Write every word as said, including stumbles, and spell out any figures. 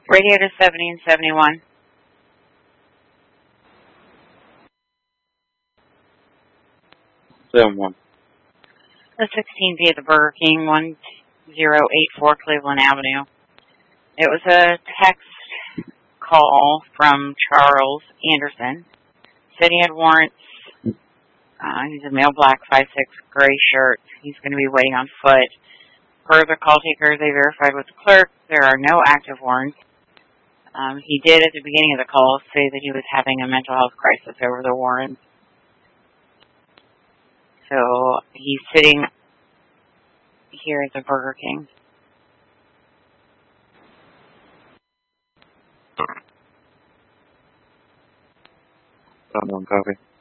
Radio to seventy and seventy-one. seven one. The sixteen B at the Burger King, one zero eight four Cleveland Avenue. It was a text call from Charles Anderson. Said he had warrants. Uh, he's a male black, five six, gray shirt. He's going to be waiting on foot. Per the call taker, they verified with the clerk. There are no active warrants. Um, he did, at the beginning of the call, say that he was having a mental health crisis over the warrants. So he's sitting here at the Burger King. Don't know, copy.